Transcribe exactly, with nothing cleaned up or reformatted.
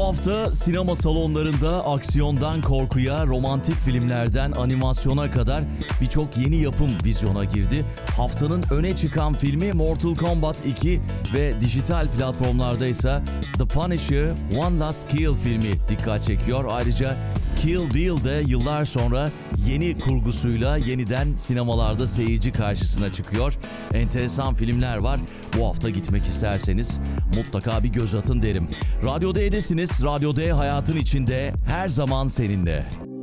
Bu hafta sinema salonlarında aksiyondan korkuya, romantik filmlerden animasyona kadar birçok yeni yapım vizyona girdi. Haftanın öne çıkan filmi Mortal Kombat iki ve dijital platformlarda ise The Punisher One Last Kill filmi dikkat çekiyor. Ayrıca Kill Bill de yıllar sonra yeni kurgusuyla yeniden sinemalarda seyirci karşısına çıkıyor. Enteresan filmler var. Bu hafta gitmek isterseniz mutlaka bir göz atın derim. Radyo D'desiniz. Radyo D hayatın içinde her zaman seninle.